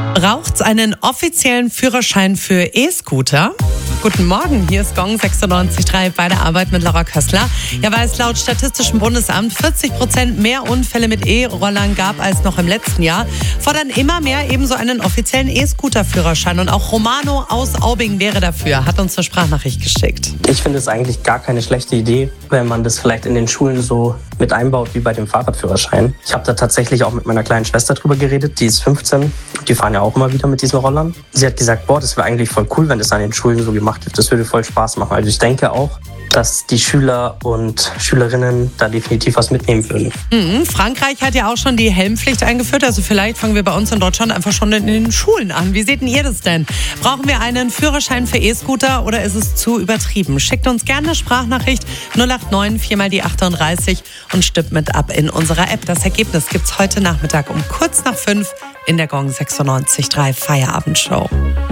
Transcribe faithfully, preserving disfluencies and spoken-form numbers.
Braucht's einen offiziellen Führerschein für E-Scooter? Guten Morgen, hier ist Gong sechsundneunzig Komma drei bei der Arbeit mit Laura Köstler. Ja, weil es laut Statistischem Bundesamt vierzig Prozent mehr Unfälle mit E-Rollern gab als noch im letzten Jahr, fordern immer mehr ebenso einen offiziellen E-Scooter-Führerschein. Und auch Romano aus Aubing wäre dafür, hat uns eine Sprachnachricht geschickt. Ich finde es eigentlich gar keine schlechte Idee, wenn man das vielleicht in den Schulen so mit einbaut wie bei dem Fahrradführerschein. Ich habe da tatsächlich auch mit meiner kleinen Schwester drüber geredet, die ist fünfzehn. Die fahren ja auch immer wieder mit diesen Rollern. Sie hat gesagt, boah, das wäre eigentlich voll cool, wenn das an den Schulen so gemacht wird. Das würde voll Spaß machen. Also ich denke auch, dass die Schüler und Schülerinnen da definitiv was mitnehmen würden. Mhm, Frankreich hat ja auch schon die Helmpflicht eingeführt. Also vielleicht fangen wir bei uns in Deutschland einfach schon in den Schulen an. Wie seht denn ihr das denn? Brauchen wir einen Führerschein für E-Scooter oder ist es zu übertrieben? Schickt uns gerne eine Sprachnachricht null acht neun vier mal die achtunddreißig und stimmt mit ab in unserer App. Das Ergebnis gibt's heute Nachmittag um kurz nach fünf in der Gong sechsundneunzig Komma drei Feierabendshow.